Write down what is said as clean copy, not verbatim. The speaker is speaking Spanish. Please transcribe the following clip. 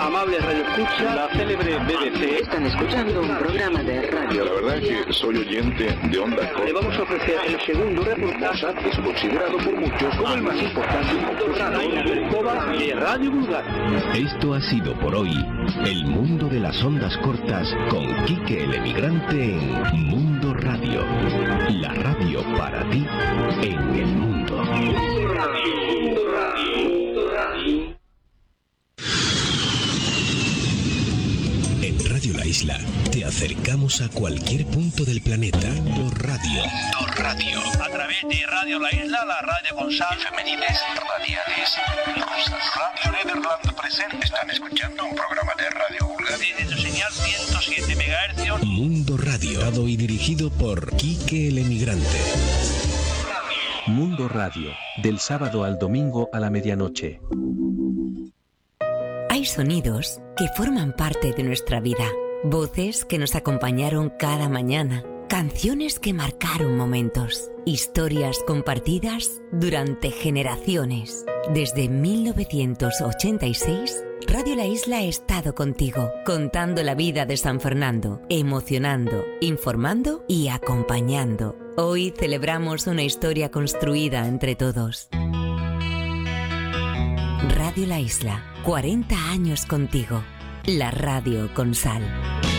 Amables radioescuchas, la célebre BBC. Están escuchando un programa de radio. La verdad es que soy oyente de Onda Corta. Le vamos a ofrecer el segundo reportaje, Es considerado por muchos como el más importante de Radio Vulgar. Esto ha sido por hoy el mundo de las ondas cortas con Quique el Emigrante en Mundo Radio. La radio para ti en el mundo. Mundo Radio, Mundo Radio, Mundo Radio. En Radio La Isla te acercamos a cualquier punto del planeta. Mundo Radio. Mundo Radio. A través de Radio La Isla, la radio con sal Femenines radiales rusas. Radio Nederland presente. Están escuchando un programa de Radio Vulgar desde su señal 107 MHz. Mundo Radio. Dado y dirigido por Quique el Emigrante. Mundo Radio, del sábado al domingo a la medianoche. Hay sonidos que forman parte de nuestra vida, voces que nos acompañaron cada mañana, canciones que marcaron momentos, historias compartidas durante generaciones. Desde 1986, Radio La Isla ha estado contigo, contando la vida de San Fernando, emocionando, informando y acompañando. Hoy celebramos una historia construida entre todos. Radio La Isla, 40 años contigo. La radio con sal.